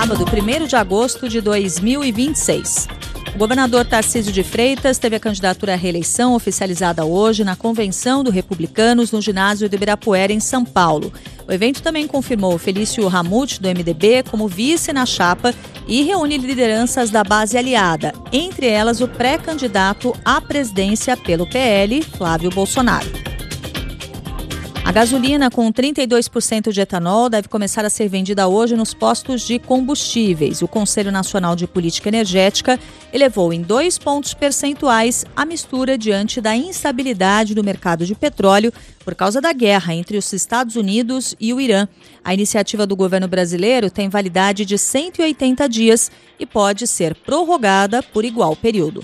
sábado, 1º de agosto de 2026. O governador Tarcísio de Freitas teve a candidatura à reeleição oficializada hoje na convenção do Republicanos no ginásio do Ibirapuera, em São Paulo. O evento também confirmou Felício Ramute, do MDB, como vice na chapa e reúne lideranças da base aliada, entre elas o pré-candidato à presidência pelo PL, Flávio Bolsonaro. A gasolina com 32% de etanol deve começar a ser vendida hoje nos postos de combustíveis. O Conselho Nacional de Política Energética elevou em 2 pontos percentuais a mistura diante da instabilidade do mercado de petróleo por causa da guerra entre os Estados Unidos e o Irã. A iniciativa do governo brasileiro tem validade de 180 dias e pode ser prorrogada por igual período.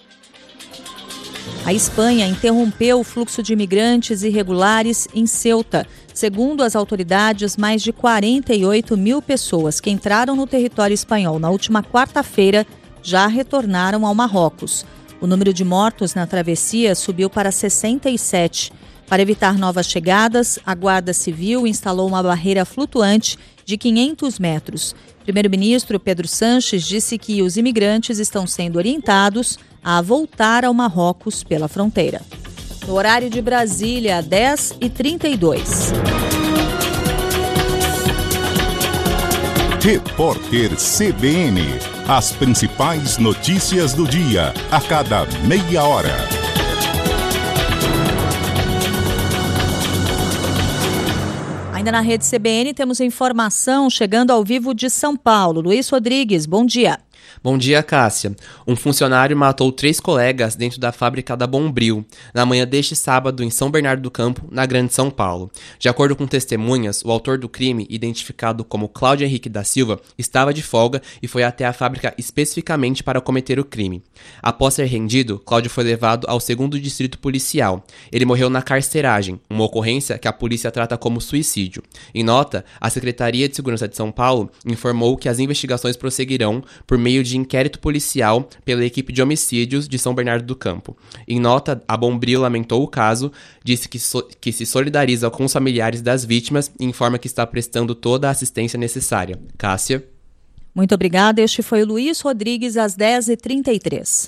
A Espanha interrompeu o fluxo de imigrantes irregulares em Ceuta. Segundo as autoridades, mais de 48 mil pessoas que entraram no território espanhol na última quarta-feira já retornaram ao Marrocos. O número de mortos na travessia subiu para 67. Para evitar novas chegadas, a Guarda Civil instalou uma barreira flutuante de 500 metros. O primeiro-ministro Pedro Sánchez disse que os imigrantes estão sendo orientados a voltar ao Marrocos pela fronteira. No horário de Brasília, 10h32. Repórter CBN. As principais notícias do dia, a cada meia hora. Ainda na rede CBN, temos informação chegando ao vivo de São Paulo. Luiz Rodrigues, bom dia. Bom dia, Cássia. Um funcionário matou 3 colegas dentro da fábrica da Bombril, na manhã deste sábado em São Bernardo do Campo, na Grande São Paulo. De acordo com testemunhas, o autor do crime, identificado como Cláudio Henrique da Silva, estava de folga e foi até a fábrica especificamente para cometer o crime. Após ser rendido, Cláudio foi levado ao 2º Distrito Policial. Ele morreu na carceragem, uma ocorrência que a polícia trata como suicídio. Em nota, a Secretaria de Segurança de São Paulo informou que as investigações prosseguirão por meio de inquérito policial pela equipe de homicídios de São Bernardo do Campo. Em nota, a Bombril lamentou o caso, disse que se solidariza com os familiares das vítimas e informa que está prestando toda a assistência necessária. Cássia. Muito obrigada. Este foi o Luiz Rodrigues, às 10h33.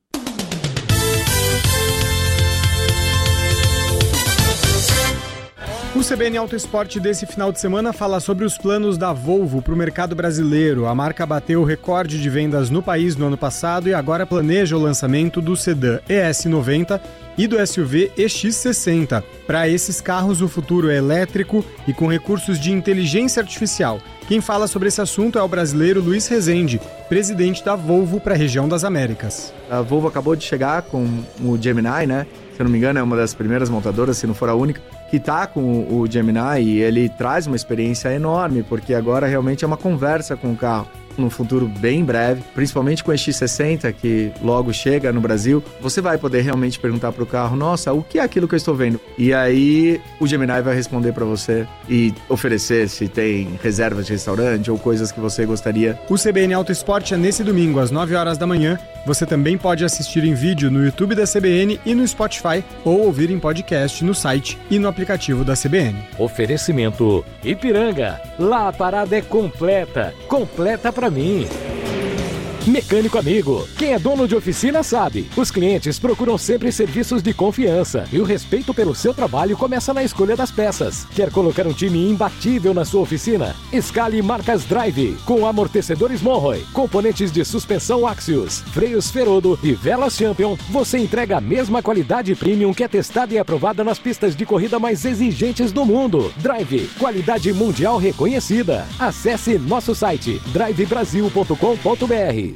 O CBN Auto Esporte desse final de semana fala sobre os planos da Volvo para o mercado brasileiro. A marca bateu o recorde de vendas no país no ano passado e agora planeja o lançamento do sedã ES90 e do SUV EX60. Para esses carros, o futuro é elétrico e com recursos de inteligência artificial. Quem fala sobre esse assunto é o brasileiro Luiz Rezende, presidente da Volvo para a região das Américas. A Volvo acabou de chegar com o Gemini, né? Se eu não me engano, é uma das primeiras montadoras, se não for a única, que está com o Gemini, e ele traz uma experiência enorme, porque agora realmente é uma conversa com o carro. No futuro bem breve, principalmente com o EX60, que logo chega no Brasil, você vai poder realmente perguntar para o carro, nossa, o que é aquilo que eu estou vendo? E aí o Gemini vai responder para você e oferecer se tem reservas de restaurante ou coisas que você gostaria. O CBN Auto Esporte é nesse domingo, às 9 horas da manhã. Você também pode assistir em vídeo no YouTube da CBN e no Spotify, ou ouvir em podcast no site e no aplicativo da CBN. Oferecimento Ipiranga. Lá a parada é completa. Completa pra mim. Mecânico Amigo. Quem é dono de oficina sabe. Os clientes procuram sempre serviços de confiança e o respeito pelo seu trabalho começa na escolha das peças. Quer colocar um time imbatível na sua oficina? Escale marcas Drive, com amortecedores Monroe, componentes de suspensão Axios, freios Ferodo e velas Champion. Você entrega a mesma qualidade premium que é testada e aprovada nas pistas de corrida mais exigentes do mundo. Drive, qualidade mundial reconhecida. Acesse nosso site drivebrasil.com.br.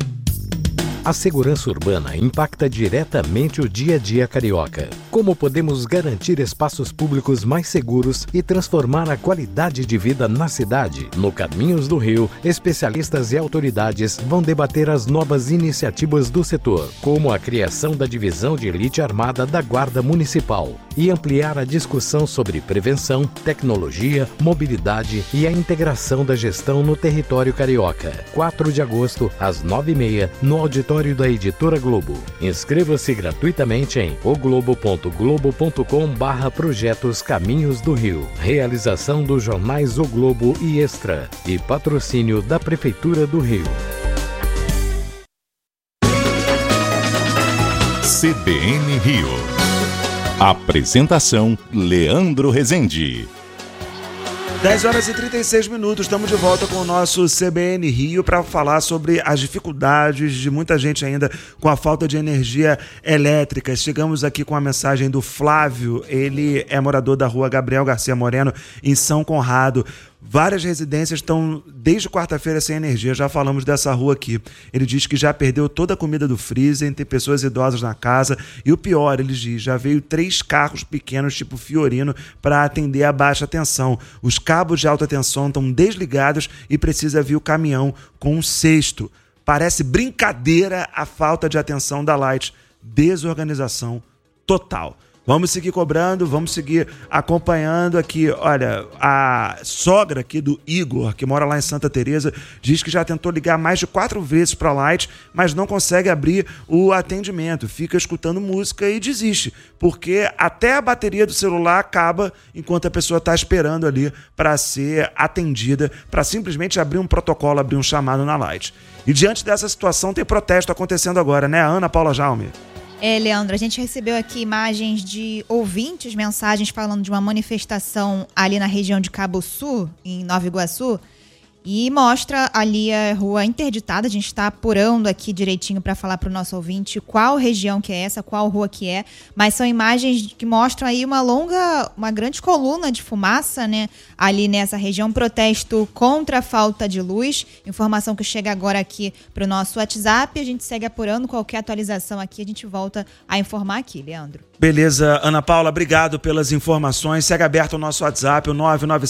A segurança urbana impacta diretamente o dia a dia carioca. Como podemos garantir espaços públicos mais seguros e transformar a qualidade de vida na cidade? No Caminhos do Rio, especialistas e autoridades vão debater as novas iniciativas do setor, como a criação da Divisão de Elite Armada da Guarda Municipal, e ampliar a discussão sobre prevenção, tecnologia, mobilidade e a integração da gestão no território carioca. 4 de agosto, às 9h30, no auditório da Editora Globo. Inscreva-se gratuitamente em oglobo.com.br. www.globo.com/projetos Caminhos do Rio. Realização dos jornais O Globo e Extra e patrocínio da Prefeitura do Rio. CBN Rio. Apresentação Leandro Rezende. 10 horas e 36 minutos, estamos de volta com o nosso CBN Rio para falar sobre as dificuldades de muita gente ainda com a falta de energia elétrica. Chegamos aqui com a mensagem do Flávio, ele é morador da rua Gabriel Garcia Moreno, em São Conrado. Várias residências estão desde quarta-feira sem energia, já falamos dessa rua aqui. Ele diz que já perdeu toda a comida do freezer, tem pessoas idosas na casa e o pior, ele diz, já veio 3 carros pequenos tipo Fiorino para atender a baixa tensão. Os cabos de alta tensão estão desligados e precisa vir o caminhão com um cesto. Parece brincadeira a falta de atenção da Light. Desorganização total. Vamos seguir cobrando, vamos seguir acompanhando aqui. Olha, a sogra aqui do Igor, que mora lá em Santa Teresa, diz que já tentou ligar mais de 4 vezes para a Light, mas não consegue abrir o atendimento. Fica escutando música e desiste, porque até a bateria do celular acaba enquanto a pessoa está esperando ali para ser atendida, para simplesmente abrir um protocolo, abrir um chamado na Light. E diante dessa situação tem protesto acontecendo agora, né, Ana Paula Jaume? Leandro, a gente recebeu aqui imagens de ouvintes, mensagens falando de uma manifestação ali na região de Cabo Sul, em Nova Iguaçu, e mostra ali a rua interditada. A gente está apurando aqui direitinho para falar para o nosso ouvinte qual região que é essa, qual rua que é, mas são imagens que mostram aí uma grande coluna de fumaça, né, ali nessa região, protesto contra a falta de luz. Informação que chega agora aqui para o nosso WhatsApp, a gente segue apurando. Qualquer atualização aqui a gente volta a informar aqui, Leandro. Beleza, Ana Paula, obrigado pelas informações. Segue aberto o nosso WhatsApp, o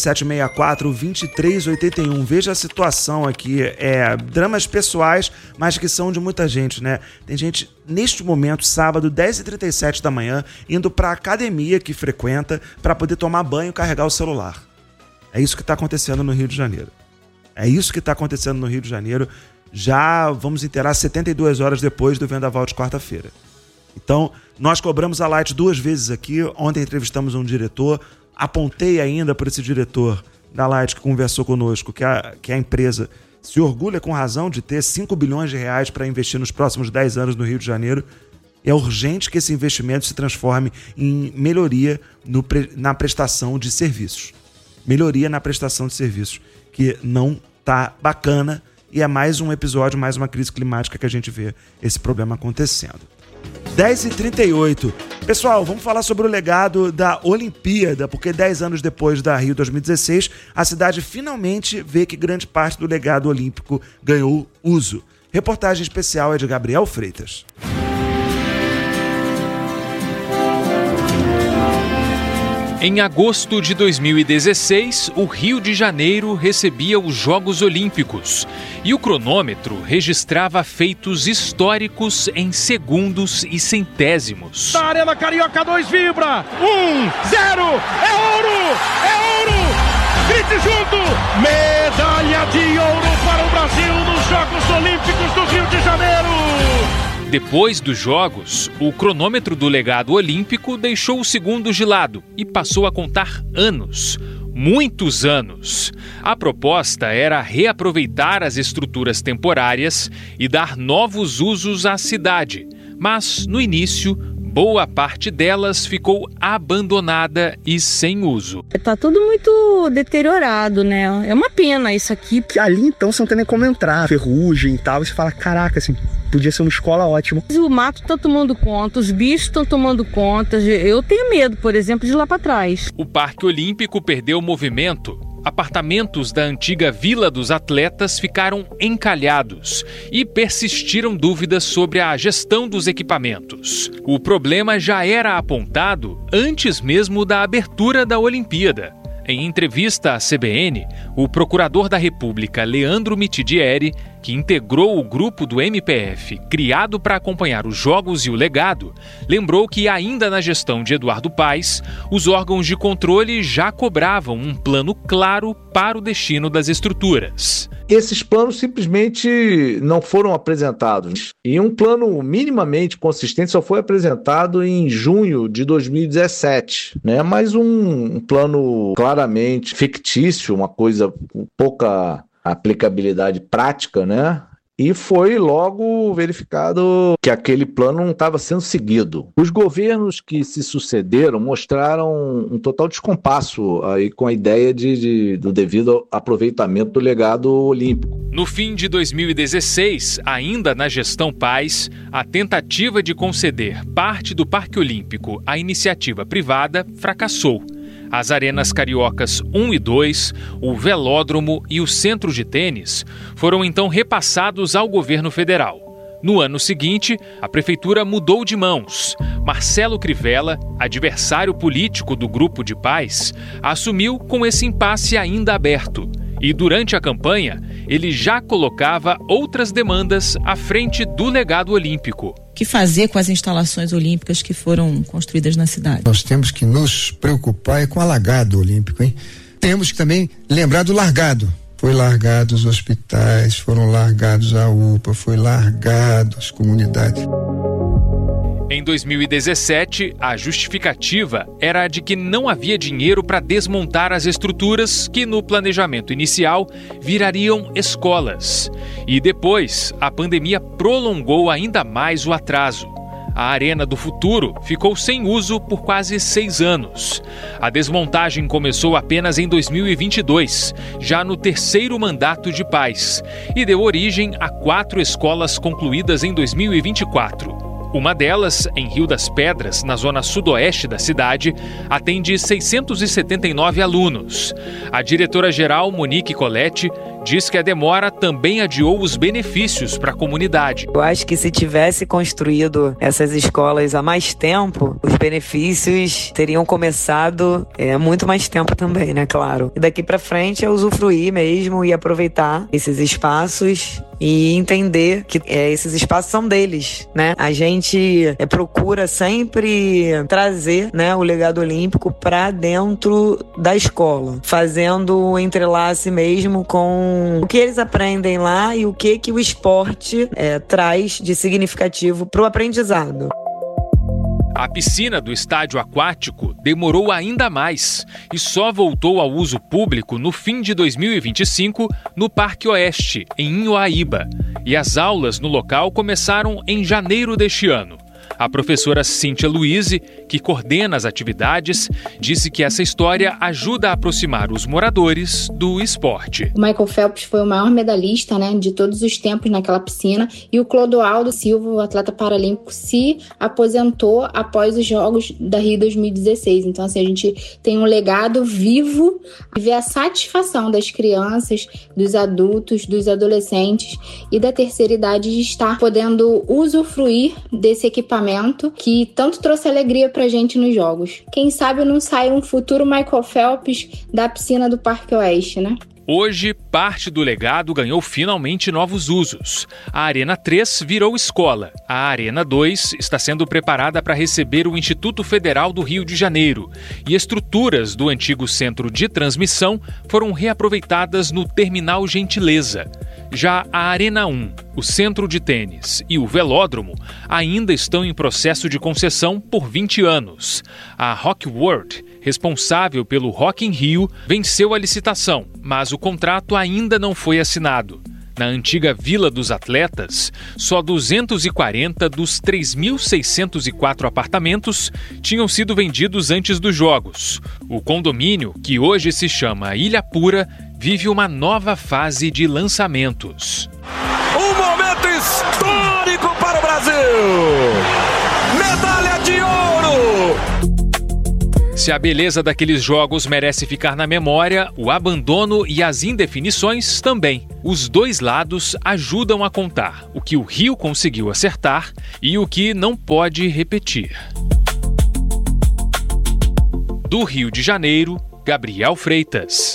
99764-2381. Veja a situação aqui, dramas pessoais, mas que são de muita gente, né? Tem gente, neste momento, sábado, 10h37 da manhã, indo para a academia que frequenta para poder tomar banho e carregar o celular. É isso que está acontecendo no Rio de Janeiro. Já vamos inteirar 72 horas depois do vendaval de quarta-feira. Então, nós cobramos a Light 2 vezes aqui. Ontem entrevistamos um diretor, apontei ainda para esse diretor da Light que conversou conosco que a empresa se orgulha com razão de ter 5 bilhões de reais para investir nos próximos 10 anos no Rio de Janeiro. É urgente que esse investimento se transforme em melhoria na prestação de serviços. Melhoria na prestação de serviços, que não está bacana, e é mais um episódio, mais uma crise climática que a gente vê esse problema acontecendo. 10h38. Pessoal, vamos falar sobre o legado da Olimpíada, porque 10 anos depois da Rio 2016, a cidade finalmente vê que grande parte do legado olímpico ganhou uso. Reportagem especial é de Gabriel Freitas. Em agosto de 2016, o Rio de Janeiro recebia os Jogos Olímpicos e o cronômetro registrava feitos históricos em segundos e centésimos. Da Arena Carioca 2 vibra! 1-0! É ouro! É ouro! Grite junto! Medalha de ouro para o Brasil nos Jogos Olímpicos do Rio de Janeiro! Depois dos Jogos, o cronômetro do legado olímpico deixou os segundos de lado e passou a contar anos. Muitos anos. A proposta era reaproveitar as estruturas temporárias e dar novos usos à cidade. Mas, no início, boa parte delas ficou abandonada e sem uso. Tá tudo muito deteriorado, né? É uma pena isso aqui. Ali, então, você não tem nem como entrar. Ferrugem e tal. Você fala, caraca, assim, podia ser uma escola ótima. O mato tá tomando conta, os bichos estão tomando conta. Eu tenho medo, por exemplo, de ir lá para trás. O Parque Olímpico perdeu movimento. Apartamentos da antiga Vila dos Atletas ficaram encalhados e persistiram dúvidas sobre a gestão dos equipamentos. O problema já era apontado antes mesmo da abertura da Olimpíada. Em entrevista à CBN, o procurador da República, Leandro Mitidieri, que integrou o grupo do MPF criado para acompanhar os Jogos e o legado, lembrou que ainda na gestão de Eduardo Paes, os órgãos de controle já cobravam um plano claro para o destino das estruturas. esses planos simplesmente não foram apresentados. E um plano minimamente consistente só foi apresentado em junho de 2017, né? Mas um plano claramente fictício, uma coisa com pouca aplicabilidade prática, né? E foi logo verificado que aquele plano não estava sendo seguido. Os governos que se sucederam mostraram um total descompasso aí com a ideia do devido aproveitamento do legado olímpico. No fim de 2016, ainda na gestão Paes, a tentativa de conceder parte do Parque Olímpico à iniciativa privada fracassou. As arenas cariocas 1 e 2, o velódromo e o centro de tênis foram então repassados ao governo federal. No ano seguinte, a prefeitura mudou de mãos. Marcelo Crivella, adversário político do grupo de Paes, assumiu com esse impasse ainda aberto. E durante a campanha, ele já colocava outras demandas à frente do legado olímpico. O que fazer com as instalações olímpicas que foram construídas na cidade? Nós temos que nos preocupar com o alagado olímpico, hein? Temos que também lembrar do largado. Foi largado os hospitais, foram largados a UPA, foi largado as comunidades. Em 2017, a justificativa era a de que não havia dinheiro para desmontar as estruturas que, no planejamento inicial, virariam escolas. E depois, a pandemia prolongou ainda mais o atraso. A Arena do Futuro ficou sem uso por quase 6 anos. A desmontagem começou apenas em 2022, já no 3º mandato de Paes, e deu origem a 4 escolas concluídas em 2024. Uma delas, em Rio das Pedras, na zona sudoeste da cidade, atende 679 alunos. A diretora-geral, Monique Coletti, diz que a demora também adiou os benefícios para a comunidade. Eu acho que se tivesse construído essas escolas há mais tempo, os benefícios teriam começado há muito mais tempo também, né? Claro. E daqui para frente é usufruir mesmo e aproveitar esses espaços e entender que esses espaços são deles, né? A gente procura sempre trazer, né, o legado olímpico para dentro da escola, fazendo o entrelace mesmo com o que eles aprendem lá e o que o esporte traz de significativo para o aprendizado. A piscina do estádio aquático demorou ainda mais e só voltou ao uso público no fim de 2025 no Parque Oeste, em Inhoaíba. E as aulas no local começaram em janeiro deste ano. A professora Cíntia Luize, que coordena as atividades, disse que essa história ajuda a aproximar os moradores do esporte. O Michael Phelps foi o maior medalhista, né, de todos os tempos naquela piscina, e o Clodoaldo Silva, o atleta paralímpico, se aposentou após os Jogos da Rio 2016. Então, assim, a gente tem um legado vivo e vê a satisfação das crianças, dos adultos, dos adolescentes e da terceira idade de estar podendo usufruir desse equipamento que tanto trouxe alegria pra gente nos jogos. Quem sabe não sai um futuro Michael Phelps da piscina do Parque Oeste, né? Hoje, parte do legado ganhou finalmente novos usos. A Arena 3 virou escola. A Arena 2 está sendo preparada para receber o Instituto Federal do Rio de Janeiro. E estruturas do antigo centro de transmissão foram reaproveitadas no Terminal Gentileza. Já a Arena 1, o centro de tênis e o velódromo ainda estão em processo de concessão por 20 anos. A Rock World, responsável pelo Rock in Rio, venceu a licitação, mas o contrato ainda não foi assinado. Na antiga Vila dos Atletas, só 240 dos 3.604 apartamentos tinham sido vendidos antes dos Jogos. O condomínio, que hoje se chama Ilha Pura, vive uma nova fase de lançamentos. Um momento histórico para o Brasil! Medalha de ouro! Se a beleza daqueles jogos merece ficar na memória, o abandono e as indefinições também. Os dois lados ajudam a contar o que o Rio conseguiu acertar e o que não pode repetir. Do Rio de Janeiro, Gabriel Freitas.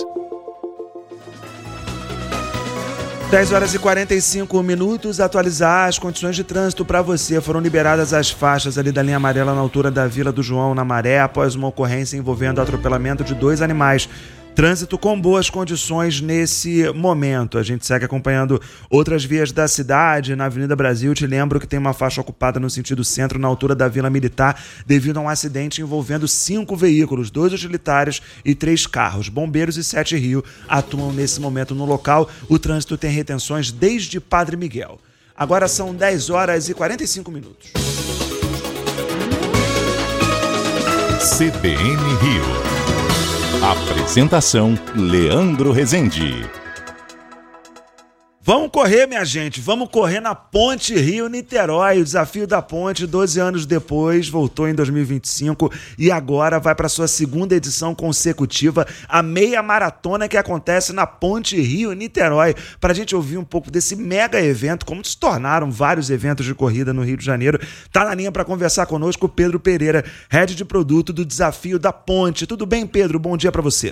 10 horas e 45 minutos, atualizar as condições de trânsito para você. Foram liberadas as faixas ali da linha amarela na altura da Vila do João, na Maré, após uma ocorrência envolvendo atropelamento de 2 animais. Trânsito com boas condições nesse momento. A gente segue acompanhando outras vias da cidade. Na Avenida Brasil, te lembro que tem uma faixa ocupada no sentido centro, na altura da Vila Militar, devido a um acidente envolvendo 5 veículos, 2 utilitários e 3 carros. Bombeiros e 7 Rio atuam nesse momento no local. O trânsito tem retenções desde Padre Miguel. Agora são 10 horas e 45 minutos. CBN Rio. Apresentação Leandro Rezende. Vamos correr, minha gente, vamos correr na Ponte Rio-Niterói. O desafio da Ponte, 12 anos depois, voltou em 2025 e agora vai para sua segunda edição consecutiva, a meia maratona que acontece na Ponte Rio-Niterói. Para a gente ouvir um pouco desse mega evento, como se tornaram vários eventos de corrida no Rio de Janeiro, tá na linha para conversar conosco o Pedro Pereira, head de produto do Desafio da Ponte. Tudo bem, Pedro? Bom dia para você.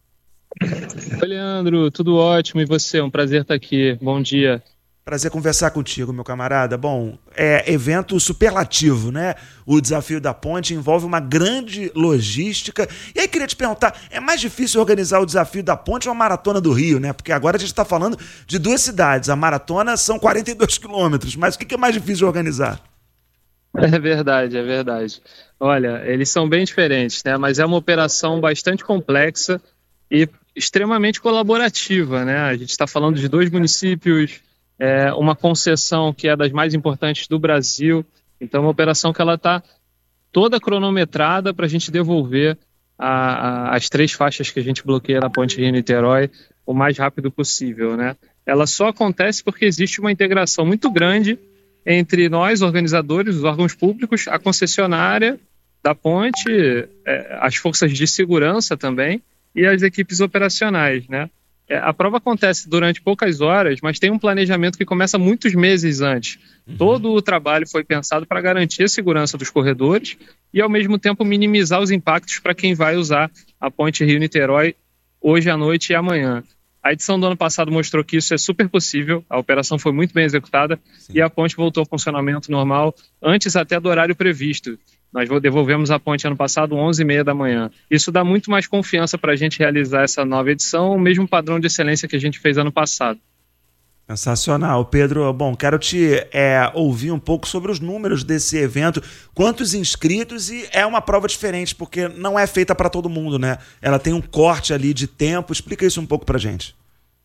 Oi, Leandro, tudo ótimo, e você? Um prazer estar aqui, bom dia. Prazer conversar contigo, meu camarada. Bom, é evento superlativo, né? O Desafio da Ponte envolve uma grande logística. E aí queria te perguntar, é mais difícil organizar o Desafio da Ponte ou a Maratona do Rio, né? Porque agora a gente está falando de 2 cidades, a maratona são 42 quilômetros, mas o que é mais difícil organizar? É verdade. Olha, eles são bem diferentes, né? Mas é uma operação bastante complexa e extremamente colaborativa, né? A gente está falando de 2 municípios, uma concessão que é das mais importantes do Brasil, então é uma operação que ela está toda cronometrada para a gente devolver as 3 faixas que a gente bloqueia na Ponte Rio-Niterói o mais rápido possível, né? Ela só acontece porque existe uma integração muito grande entre nós, organizadores, os órgãos públicos, a concessionária da ponte, as forças de segurança também, e as equipes operacionais, né? A prova acontece durante poucas horas, mas tem um planejamento que começa muitos meses antes. Todo o trabalho foi pensado para garantir a segurança dos corredores e, ao mesmo tempo, minimizar os impactos para quem vai usar a Ponte Rio-Niterói hoje à noite e amanhã. A edição do ano passado mostrou que isso é super possível, a operação foi muito bem executada. Sim. E a ponte voltou ao funcionamento normal antes até do horário previsto. Nós devolvemos a ponte ano passado 11h30 da manhã. Isso dá muito mais confiança para a gente realizar essa nova edição, o mesmo padrão de excelência que a gente fez ano passado. Sensacional. Pedro, bom, quero te ouvir um pouco sobre os números desse evento, quantos inscritos, e é uma prova diferente, porque não é feita para todo mundo, né? Ela tem um corte ali de tempo, explica isso um pouco para a gente.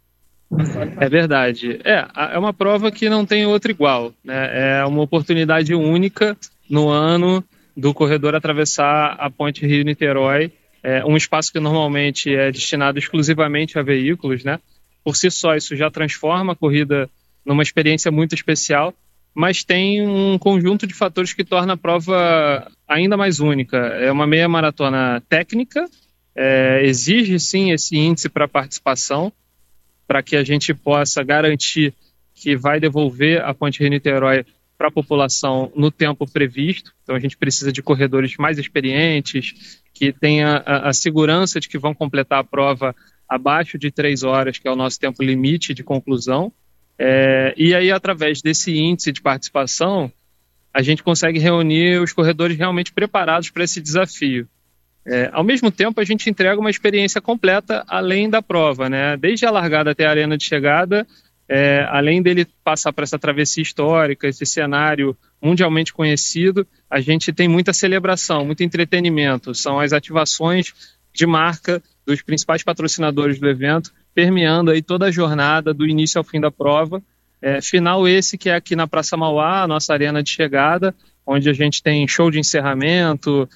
É verdade. É uma prova que não tem outra igual, né? É uma oportunidade única no ano do corredor atravessar a Ponte Rio-Niterói, um espaço que normalmente é destinado exclusivamente a veículos, né? Por si só, isso já transforma a corrida numa experiência muito especial, mas tem um conjunto de fatores que torna a prova ainda mais única. É uma meia maratona técnica, exige sim esse índice para participação, para que a gente possa garantir que vai devolver a Ponte Rio-Niterói para a população no tempo previsto. Então a gente precisa de corredores mais experientes, que tenham a segurança de que vão completar a prova abaixo de 3 horas, que é o nosso tempo limite de conclusão. E aí, através desse índice de participação, a gente consegue reunir os corredores realmente preparados para esse desafio. Ao mesmo tempo, a gente entrega uma experiência completa além da prova, né? Desde a largada até a arena de chegada, além dele passar por essa travessia histórica, esse cenário mundialmente conhecido, a gente tem muita celebração, muito entretenimento. São as ativações de marca dos principais patrocinadores do evento, permeando aí toda a jornada do início ao fim da prova. Final esse que é aqui na Praça Mauá, a nossa arena de chegada, onde a gente tem show de encerramento,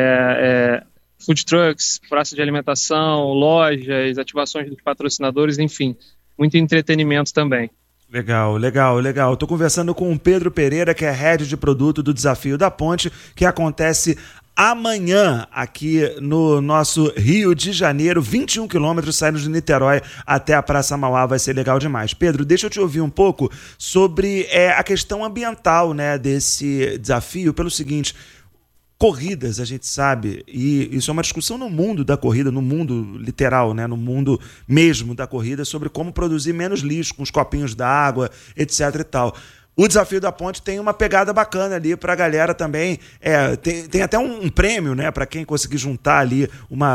food trucks, praça de alimentação, lojas, ativações dos patrocinadores, enfim, muito entretenimento também. Legal. Estou conversando com o Pedro Pereira, que é head de produto do Desafio da Ponte, que acontece amanhã aqui no nosso Rio de Janeiro, 21 quilômetros saindo de Niterói até a Praça Mauá, vai ser legal demais. Pedro, deixa eu te ouvir um pouco sobre a questão ambiental, né, desse desafio, pelo seguinte: corridas, a gente sabe, e isso é uma discussão no mundo da corrida, no mundo literal, né, no mundo mesmo da corrida, sobre como produzir menos lixo com os copinhos d'água, etc e tal. O Desafio da Ponte tem uma pegada bacana ali para a galera também, tem até um prêmio, né, para quem conseguir juntar ali uma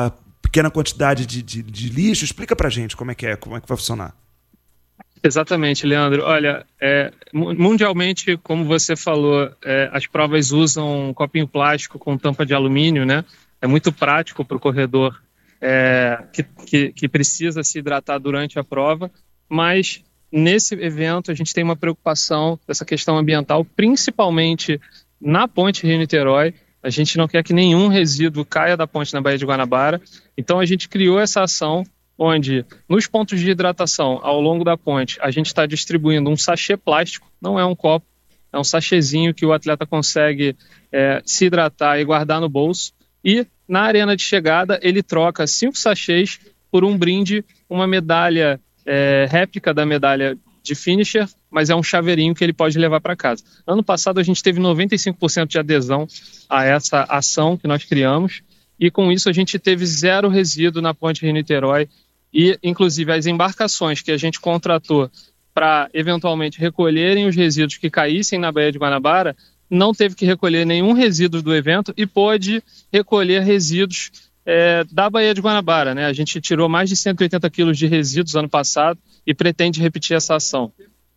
pequena quantidade de lixo. Explica pra gente como é que vai funcionar. Exatamente, Leandro. Olha, mundialmente, como você falou, as provas usam um copinho plástico com tampa de alumínio, né? É muito prático para o corredor que precisa se hidratar durante a prova, mas nesse evento a gente tem uma preocupação dessa questão ambiental, principalmente na ponte Rio-Niterói. A gente não quer que nenhum resíduo caia da ponte na Baía de Guanabara, então a gente criou essa ação onde nos pontos de hidratação ao longo da ponte a gente está distribuindo um sachê plástico, não é um copo, é um sachêzinho que o atleta consegue se hidratar e guardar no bolso, e na arena de chegada ele troca 5 sachês por um brinde, uma medalha réplica da medalha de finisher, mas é um chaveirinho que ele pode levar para casa. Ano passado a gente teve 95% de adesão a essa ação que nós criamos, e com isso a gente teve 0 resíduo na ponte Rio-Niterói, e inclusive as embarcações que a gente contratou para eventualmente recolherem os resíduos que caíssem na Baía de Guanabara, não teve que recolher nenhum resíduo do evento e pôde recolher resíduos da Baía de Guanabara, né? A gente tirou mais de 180 quilos de resíduos ano passado e pretende repetir essa ação.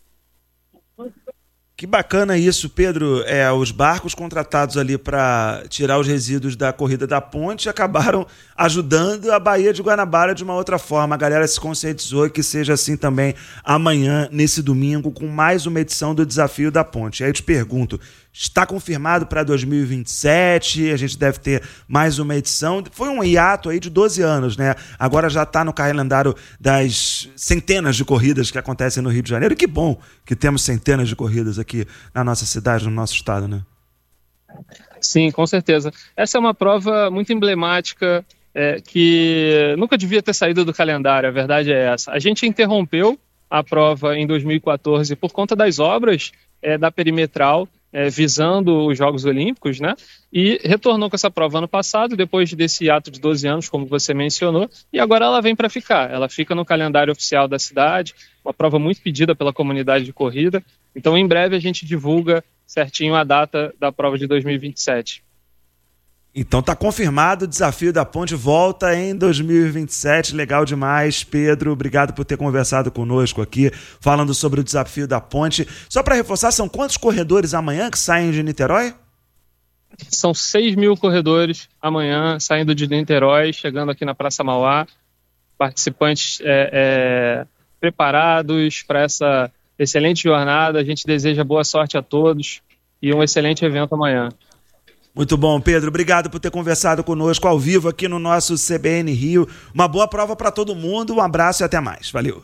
Que bacana isso, Pedro. Os barcos contratados ali para tirar os resíduos da corrida da ponte acabaram ajudando a Baía de Guanabara de uma outra forma. A galera se conscientizou que seja assim também amanhã, nesse domingo, com mais uma edição do Desafio da Ponte. Aí eu te pergunto, está confirmado para 2027? A gente deve ter mais uma edição. Foi um hiato aí de 12 anos, né? Agora já está no calendário das centenas de corridas que acontecem no Rio de Janeiro. E que bom que temos centenas de corridas aqui na nossa cidade, no nosso estado, né? Sim, com certeza. Essa é uma prova muito emblemática, que nunca devia ter saído do calendário, a verdade é essa. A gente interrompeu a prova em 2014 por conta das obras da perimetral, visando os Jogos Olímpicos, né? E retornou com essa prova ano passado, depois desse ato de 12 anos, como você mencionou, e agora ela vem para ficar. Ela fica no calendário oficial da cidade, uma prova muito pedida pela comunidade de corrida. Então, em breve, a gente divulga certinho a data da prova de 2027. Então está confirmado, o Desafio da Ponte volta em 2027, legal demais. Pedro, obrigado por ter conversado conosco aqui, falando sobre o Desafio da Ponte. Só para reforçar, são quantos corredores amanhã que saem de Niterói? São 6 mil corredores amanhã, saindo de Niterói, chegando aqui na Praça Mauá, participantes preparados para essa excelente jornada. A gente deseja boa sorte a todos e um excelente evento amanhã. Muito bom, Pedro. Obrigado por ter conversado conosco ao vivo aqui no nosso CBN Rio. Uma boa prova para todo mundo. Um abraço e até mais. Valeu.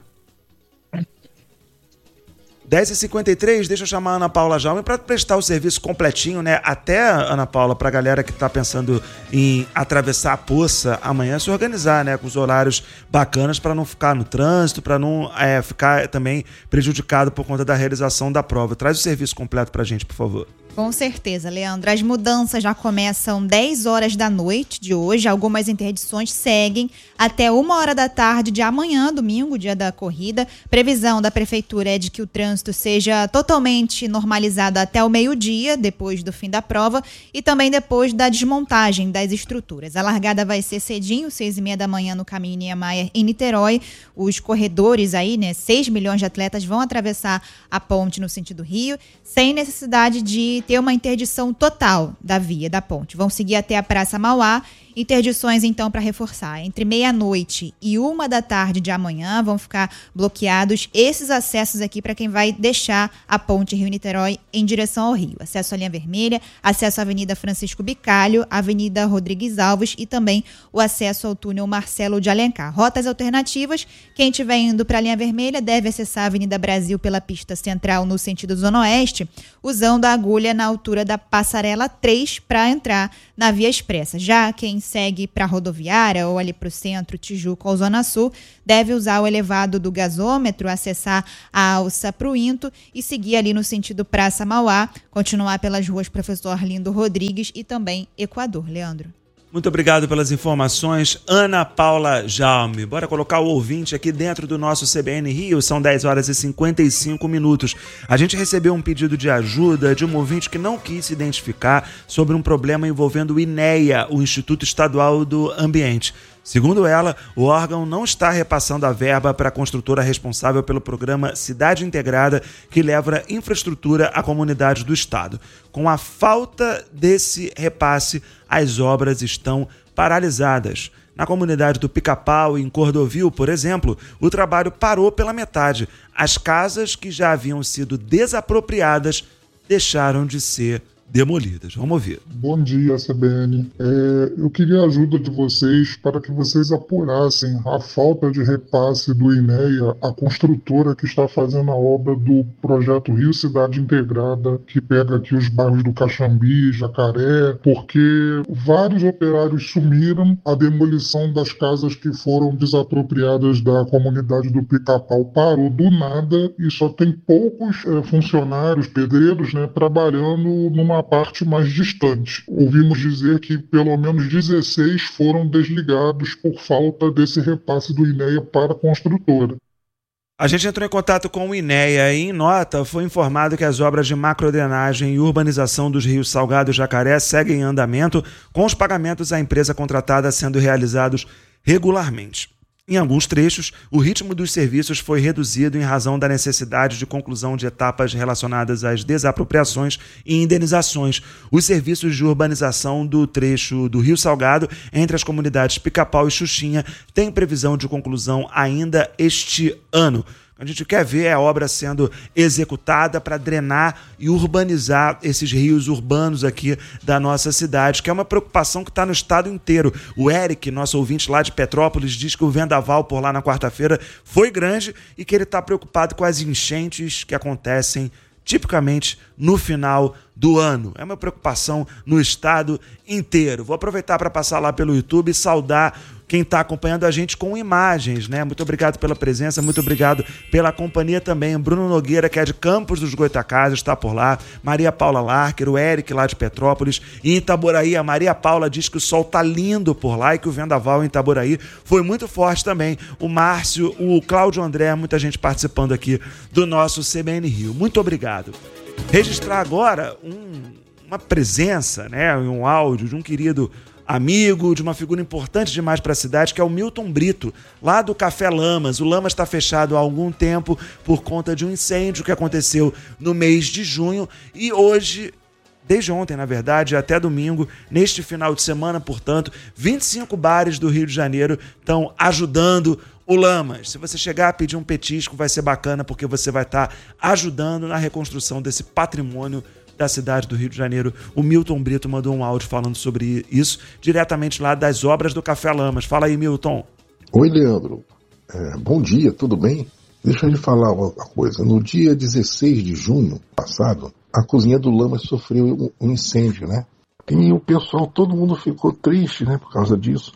10h53, deixa eu chamar a Ana Paula Jaume para prestar o serviço completinho, né? Até, Ana Paula, para a galera que está pensando em atravessar a Poça amanhã, se organizar, né? Com os horários bacanas para não ficar no trânsito, para não ficar também prejudicado por conta da realização da prova. Traz o serviço completo para a gente, por favor. Com certeza, Leandro. As mudanças já começam 10 horas da noite de hoje. Algumas interdições seguem até 1 hora da tarde de amanhã, domingo, dia da corrida. Previsão da prefeitura é de que o trânsito seja totalmente normalizado até o meio-dia, depois do fim da prova, e também depois da desmontagem das estruturas. A largada vai ser cedinho, 6h30 da manhã no caminho Niemeyer, em Niterói. Os corredores aí, né, 6 milhões de atletas vão atravessar a ponte no sentido Rio, sem necessidade de ter uma interdição total da via, da ponte. Vão seguir até a Praça Mauá. Interdições, então, para reforçar. Entre meia-noite e 1 da tarde de amanhã vão ficar bloqueados esses acessos aqui para quem vai deixar a ponte Rio-Niterói em direção ao Rio. Acesso à linha vermelha, acesso à Avenida Francisco Bicalho, Avenida Rodrigues Alves e também o acesso ao túnel Marcelo de Alencar. Rotas alternativas, quem estiver indo para a linha vermelha deve acessar a Avenida Brasil pela pista central no sentido Zona Oeste, usando a agulha na altura da Passarela 3 para entrar na Via Expressa. Já quem segue para a rodoviária ou ali para o centro, Tijuca ou Zona Sul, deve usar o elevado do gasômetro, acessar a alça Pruinto e seguir ali no sentido Praça Mauá, continuar pelas ruas Professor Arlindo Rodrigues e também Equador. Leandro. Muito obrigado pelas informações, Ana Paula Jaume. Bora colocar o ouvinte aqui dentro do nosso CBN Rio, são 10 horas e 55 minutos. A gente recebeu um pedido de ajuda de um ouvinte que não quis se identificar sobre um problema envolvendo o INEA, o Instituto Estadual do Ambiente. Segundo ela, o órgão não está repassando a verba para a construtora responsável pelo programa Cidade Integrada, que leva infraestrutura à comunidade do estado. Com a falta desse repasse, as obras estão paralisadas. Na comunidade do Pica-Pau e em Cordovil, por exemplo, o trabalho parou pela metade. As casas que já haviam sido desapropriadas deixaram de ser demolidas. Vamos ouvir. Bom dia, CBN. Eu queria a ajuda de vocês para que vocês apurassem a falta de repasse do INEA, a construtora que está fazendo a obra do projeto Rio Cidade Integrada, que pega aqui os bairros do Caxambi, Jacaré, porque vários operários sumiram, a demolição das casas que foram desapropriadas da comunidade do Pica-Pau parou do nada e só tem poucos funcionários, pedreiros, né, trabalhando numa parte mais distante. Ouvimos dizer que pelo menos 16 foram desligados por falta desse repasse do INEA para a construtora. A gente entrou em contato com o INEA e, em nota, foi informado que as obras de macrodrenagem e urbanização dos rios Salgado e Jacaré seguem em andamento, com os pagamentos à empresa contratada sendo realizados regularmente. Em alguns trechos, o ritmo dos serviços foi reduzido em razão da necessidade de conclusão de etapas relacionadas às desapropriações e indenizações. Os serviços de urbanização do trecho do Rio Salgado, entre as comunidades Pica-Pau e Xuxinha, têm previsão de conclusão ainda este ano. A gente quer ver a obra sendo executada para drenar e urbanizar esses rios urbanos aqui da nossa cidade, que é uma preocupação que está no estado inteiro. O Eric, nosso ouvinte lá de Petrópolis, diz que o vendaval por lá na quarta-feira foi grande e que ele está preocupado com as enchentes que acontecem tipicamente no final do ano. É uma preocupação no estado inteiro. Vou aproveitar para passar lá pelo YouTube e saudar quem está acompanhando a gente com imagens, né? Muito obrigado pela presença, muito obrigado pela companhia também. Bruno Nogueira, que é de Campos dos Goitacazes, está por lá. Maria Paula Larker, o Eric lá de Petrópolis. E em Itaboraí, a Maria Paula diz que o sol tá lindo por lá e que o vendaval em Itaboraí foi muito forte também. O Márcio, o Cláudio André, muita gente participando aqui do nosso CBN Rio. Muito obrigado. Registrar agora uma presença, né? Um áudio de um querido amigo, de uma figura importante demais para a cidade, que é o Milton Brito, lá do Café Lamas. O Lamas está fechado há algum tempo por conta de um incêndio que aconteceu no mês de junho e hoje, desde ontem, na verdade, até domingo, neste final de semana, portanto, 25 bares do Rio de Janeiro estão ajudando o Lamas. Se você chegar a pedir um petisco, vai ser bacana, porque você vai estar ajudando na reconstrução desse patrimônio da cidade do Rio de Janeiro. O Milton Brito mandou um áudio falando sobre isso, diretamente lá das obras do Café Lamas. Fala aí, Milton. Oi, Leandro. Bom dia, tudo bem? Deixa eu lhe falar uma coisa. No dia 16 de junho passado, a cozinha do Lamas sofreu um incêndio, né? E o pessoal, todo mundo ficou triste, né, por causa disso.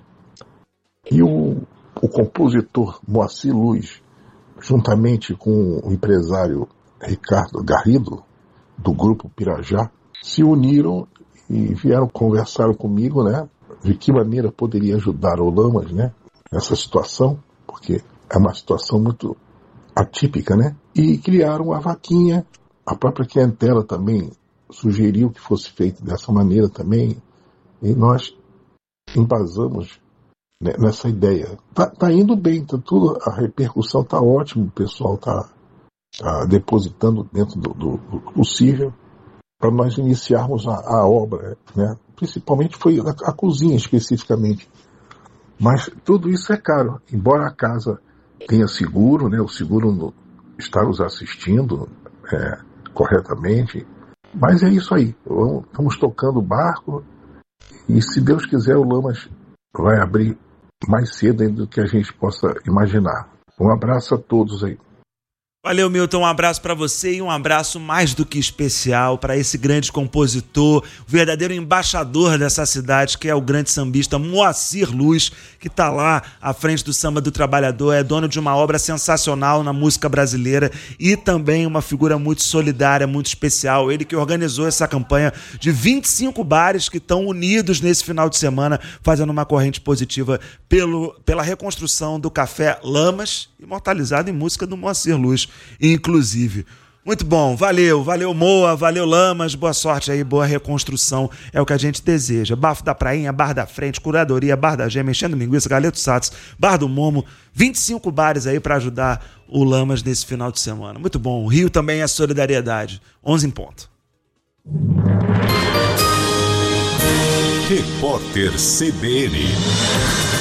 E o compositor Moacir Luz, juntamente com o empresário Ricardo Garrido, do Grupo Pirajá, se uniram e vieram conversar comigo, né, de que maneira poderia ajudar o Lamas, né, nessa situação, porque é uma situação muito atípica, né, e criaram uma vaquinha. A própria clientela também sugeriu que fosse feito dessa maneira também, e nós embasamos nessa ideia. Tá indo bem, tudo, a repercussão tá ótima, o pessoal tá depositando dentro do possível para nós iniciarmos a obra, né? Principalmente foi a cozinha especificamente, mas tudo isso é caro, embora a casa tenha seguro, né? O seguro está nos assistindo corretamente, mas é isso aí, estamos tocando o barco e se Deus quiser o Lamas vai abrir mais cedo ainda do que a gente possa imaginar. Um abraço a todos aí. Valeu, Milton, um abraço para você e um abraço mais do que especial para esse grande compositor, o verdadeiro embaixador dessa cidade, que é o grande sambista Moacir Luz, que está lá à frente do Samba do Trabalhador, é dono de uma obra sensacional na música brasileira e também uma figura muito solidária, muito especial. Ele que organizou essa campanha de 25 bares que estão unidos nesse final de semana, fazendo uma corrente positiva pela reconstrução do Café Lamas, imortalizado em música do Moacir Luz, inclusive. Muito bom, valeu Moa, valeu Lamas, boa sorte aí, boa reconstrução, é o que a gente deseja. Bafo da Prainha, Bar da Frente, Curadoria, Bar da Gema, Enchendo Linguiça, Galeto Satos, Bar do Momo, 25 bares aí para ajudar o Lamas nesse final de semana. Muito bom, o Rio também é solidariedade, 11 em ponto. Repórter CBN.